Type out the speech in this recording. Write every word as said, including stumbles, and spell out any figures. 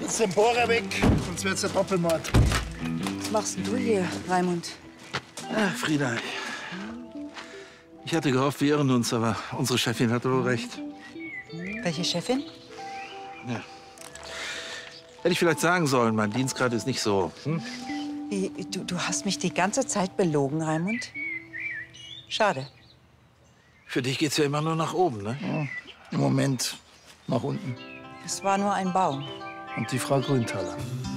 Jetzt den Bohrer weg, sonst wird's ein Doppelmord. Was machst denn du hier, Raimund? Ach, Frieda, ich hatte gehofft, wir irren uns, aber unsere Chefin hatte wohl recht. Welche Chefin? Ja. Hätte ich vielleicht sagen sollen, mein Dienstgrad ist nicht so. Hm? Wie, du, du hast mich die ganze Zeit belogen, Raimund? Schade. Für dich geht's ja immer nur nach oben, ne? Ja, im Moment nach unten. Es war nur ein Baum. Und die Frau Grüntaler.